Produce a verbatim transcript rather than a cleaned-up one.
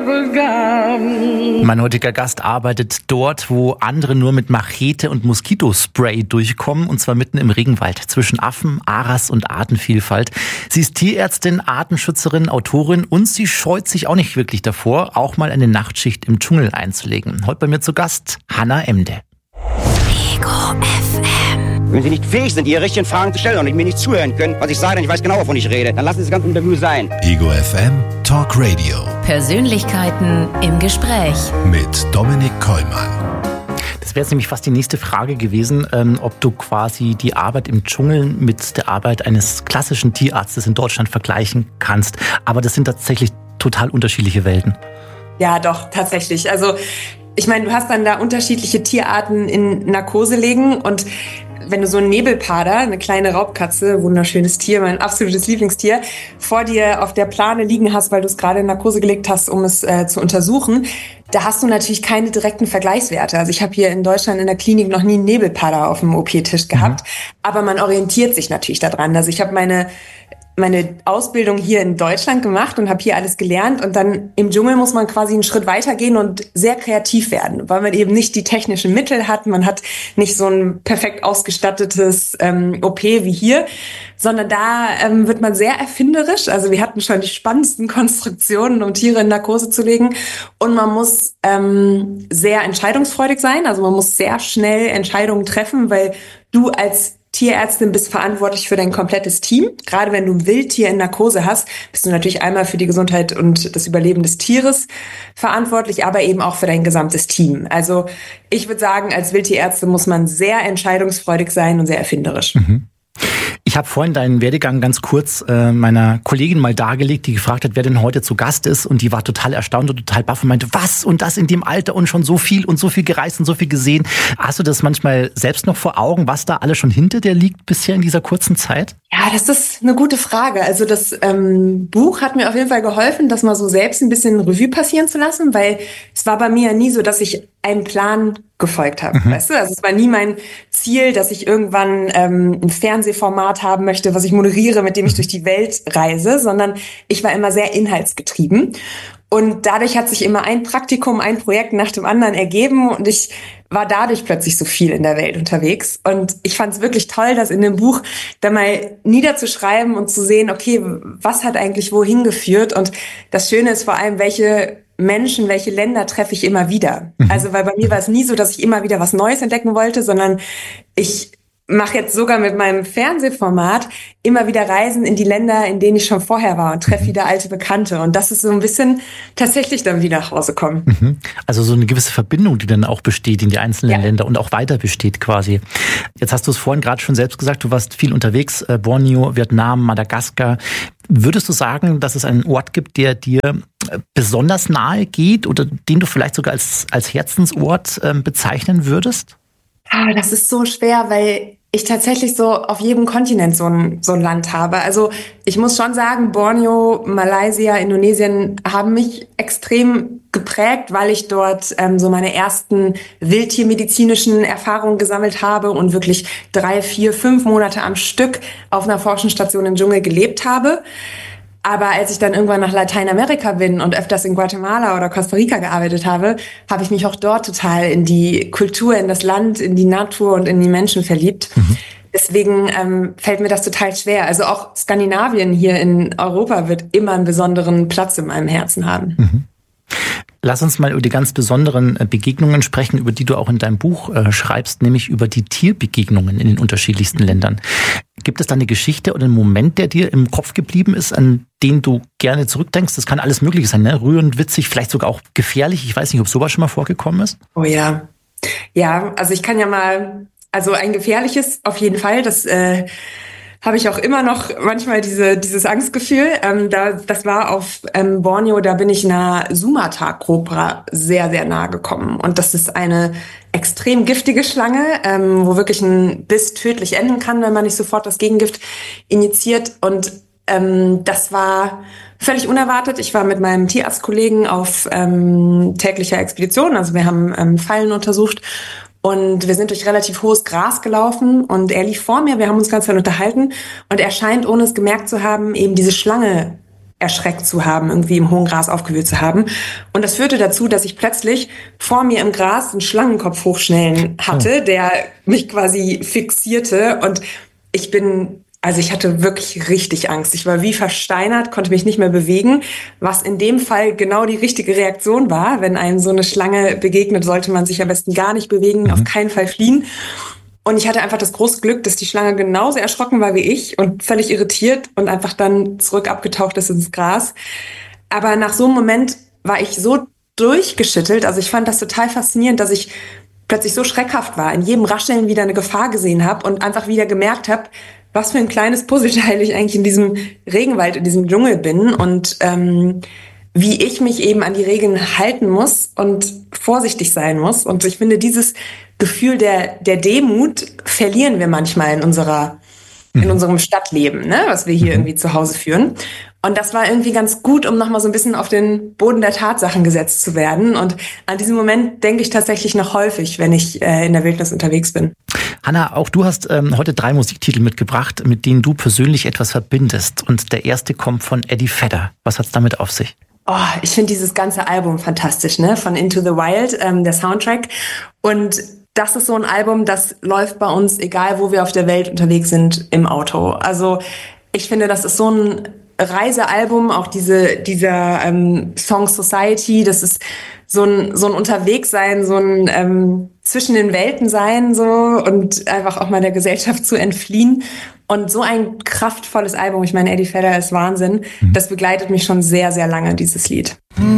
Mein heutiger Gast arbeitet dort, wo andere nur mit Machete und Moskitospray durchkommen, und zwar mitten im Regenwald zwischen Affen, Aras und Artenvielfalt. Sie ist Tierärztin, Artenschützerin, Autorin und sie scheut sich auch nicht wirklich davor, auch mal eine Nachtschicht im Dschungel einzulegen. Heute bei mir zu Gast Hanna Emde. Ego F M. Wenn Sie nicht fähig sind, Ihre richtigen Fragen zu stellen und mir nicht zuhören können, was ich sage, denn ich weiß genau, wovon ich rede, dann lassen Sie das ganze Interview sein. Ego F M Talk Radio. Persönlichkeiten im Gespräch. Mit Dominik Kollmann. Das wäre jetzt nämlich fast die nächste Frage gewesen, ähm, ob du quasi die Arbeit im Dschungel mit der Arbeit eines klassischen Tierarztes in Deutschland vergleichen kannst. Aber das sind tatsächlich total unterschiedliche Welten. Ja, doch, tatsächlich. Also ich meine, du hast dann da unterschiedliche Tierarten in Narkose legen und wenn du so einen Nebelpader, eine kleine Raubkatze, wunderschönes Tier, mein absolutes Lieblingstier, vor dir auf der Plane liegen hast, weil du es gerade in Narkose gelegt hast, um es äh, zu untersuchen, da hast du natürlich keine direkten Vergleichswerte. Also ich habe hier in Deutschland in der Klinik noch nie einen Nebelpader auf dem O P-Tisch gehabt, mhm. aber man orientiert sich natürlich daran. Also ich habe meine meine Ausbildung hier in Deutschland gemacht und habe hier alles gelernt und dann im Dschungel muss man quasi einen Schritt weitergehen und sehr kreativ werden, weil man eben nicht die technischen Mittel hat, man hat nicht so ein perfekt ausgestattetes ähm, O P wie hier, sondern da ähm, wird man sehr erfinderisch. Also wir hatten schon die spannendsten Konstruktionen, um Tiere in Narkose zu legen und man muss ähm, sehr entscheidungsfreudig sein, also man muss sehr schnell Entscheidungen treffen, weil du als Tierärztin bist verantwortlich für dein komplettes Team. Gerade wenn du ein Wildtier in Narkose hast, bist du natürlich einmal für die Gesundheit und das Überleben des Tieres verantwortlich, aber eben auch für dein gesamtes Team. Also ich würde sagen, als Wildtierärztin muss man sehr entscheidungsfreudig sein und sehr erfinderisch. Mhm. Ich habe vorhin deinen Werdegang ganz kurz äh, meiner Kollegin mal dargelegt, die gefragt hat, wer denn heute zu Gast ist. Und die war total erstaunt und total baff und meinte, was? Und das in dem Alter und schon so viel und so viel gereist und so viel gesehen. Hast du das manchmal selbst noch vor Augen, was da alles schon hinter dir liegt bisher in dieser kurzen Zeit? Ja, das ist eine gute Frage. Also das ähm, Buch hat mir auf jeden Fall geholfen, das mal so selbst ein bisschen Revue passieren zu lassen, weil es war bei mir ja nie so, dass ich einen Plan gefolgt habe, mhm. weißt du? Also es war nie mein Ziel, dass ich irgendwann ähm, ein Fernsehformat haben möchte, was ich moderiere, mit dem ich durch die Welt reise, sondern ich war immer sehr inhaltsgetrieben. Und dadurch hat sich immer ein Praktikum, ein Projekt nach dem anderen ergeben und ich war dadurch plötzlich so viel in der Welt unterwegs. Und ich fand es wirklich toll, das in dem Buch da mal niederzuschreiben und zu sehen, okay, was hat eigentlich wohin geführt? Und das Schöne ist vor allem, welche Menschen, welche Länder treffe ich immer wieder. Mhm. Also weil bei mir war es nie so, dass ich immer wieder was Neues entdecken wollte, sondern ich mache jetzt sogar mit meinem Fernsehformat immer wieder Reisen in die Länder, in denen ich schon vorher war und treffe wieder alte Bekannte. Und das ist so ein bisschen tatsächlich dann wieder nach Hause kommen. Mhm. Also so eine gewisse Verbindung, die dann auch besteht in die einzelnen ja. Länder und auch weiter besteht quasi. Jetzt hast du es vorhin gerade schon selbst gesagt, du warst viel unterwegs, äh, Borneo, Vietnam, Madagaskar. Würdest du sagen, dass es einen Ort gibt, der dir besonders nahe geht oder den du vielleicht sogar als, als Herzensort äh, bezeichnen würdest? Ah, das ist so schwer, weil ich tatsächlich so auf jedem Kontinent so ein, so ein Land habe. Also ich muss schon sagen, Borneo, Malaysia, Indonesien haben mich extrem geprägt, weil ich dort ähm, so meine ersten wildtiermedizinischen Erfahrungen gesammelt habe und wirklich drei, vier, fünf Monate am Stück auf einer Forschungsstation im Dschungel gelebt habe. Aber als ich dann irgendwann nach Lateinamerika bin und öfters in Guatemala oder Costa Rica gearbeitet habe, habe ich mich auch dort total in die Kultur, in das Land, in die Natur und in die Menschen verliebt. Mhm. Deswegen ähm, fällt mir das total schwer. Also auch Skandinavien hier in Europa wird immer einen besonderen Platz in meinem Herzen haben. Mhm. Lass uns mal über die ganz besonderen Begegnungen sprechen, über die du auch in deinem Buch äh, schreibst, nämlich über die Tierbegegnungen in den unterschiedlichsten Ländern. Gibt es da eine Geschichte oder einen Moment, der dir im Kopf geblieben ist, an den du gerne zurückdenkst? Das kann alles Mögliche sein, ne? Rührend, witzig, vielleicht sogar auch gefährlich. Ich weiß nicht, ob sowas schon mal vorgekommen ist. Oh ja. Ja, also ich kann ja mal, also ein gefährliches auf jeden Fall, das äh, habe ich auch immer noch manchmal diese dieses Angstgefühl. Ähm, da, das war auf ähm, Borneo, da bin ich einer Sumatra-Kobra sehr, sehr nahe gekommen. Und das ist eine extrem giftige Schlange, ähm, wo wirklich ein Biss tödlich enden kann, wenn man nicht sofort das Gegengift injiziert. Und ähm, das war völlig unerwartet. Ich war mit meinem Tierarztkollegen auf ähm, täglicher Expedition. Also wir haben ähm, Fallen untersucht. Und wir sind durch relativ hohes Gras gelaufen und er lief vor mir, wir haben uns ganz viel unterhalten und er scheint, ohne es gemerkt zu haben, eben diese Schlange erschreckt zu haben, irgendwie im hohen Gras aufgewühlt zu haben. Und das führte dazu, dass ich plötzlich vor mir im Gras einen Schlangenkopf hochschnellen hatte, oh. der mich quasi fixierte. Und ich bin, also ich hatte wirklich richtig Angst. Ich war wie versteinert, konnte mich nicht mehr bewegen, was in dem Fall genau die richtige Reaktion war. Wenn einem so eine Schlange begegnet, sollte man sich am besten gar nicht bewegen, mhm. auf keinen Fall fliehen. Und ich hatte einfach das große Glück, dass die Schlange genauso erschrocken war wie ich und völlig irritiert und einfach dann zurück abgetaucht ist ins Gras. Aber nach so einem Moment war ich so durchgeschüttelt. Also ich fand das total faszinierend, dass ich plötzlich so schreckhaft war, in jedem Rascheln wieder eine Gefahr gesehen habe und einfach wieder gemerkt habe, was für ein kleines Puzzleteil ich eigentlich in diesem Regenwald, in diesem Dschungel bin und ähm, wie ich mich eben an die Regeln halten muss und vorsichtig sein muss. Und ich finde, dieses Gefühl der, der Demut verlieren wir manchmal in unserer, in unserem Stadtleben, ne, was wir hier irgendwie zu Hause führen. Und das war irgendwie ganz gut, um nochmal so ein bisschen auf den Boden der Tatsachen gesetzt zu werden. Und an diesen Moment denke ich tatsächlich noch häufig, wenn ich äh, in der Wildnis unterwegs bin. Hanna, auch du hast ähm, heute drei Musiktitel mitgebracht, mit denen du persönlich etwas verbindest. Und der erste kommt von Eddie Vedder. Was hat's damit auf sich? Oh, ich finde dieses ganze Album fantastisch, ne? Von Into the Wild, ähm, der Soundtrack. Und das ist so ein Album, das läuft bei uns, egal wo wir auf der Welt unterwegs sind, im Auto. Also ich finde, das ist so ein Reisealbum, auch diese dieser ähm, Song Society, das ist so ein so ein Unterwegssein, so ein ähm, zwischen den Welten sein so und einfach auch mal der Gesellschaft zu entfliehen. Und so ein kraftvolles Album, ich meine, Eddie Vedder ist Wahnsinn, mhm. das begleitet mich schon sehr, sehr lange, dieses Lied.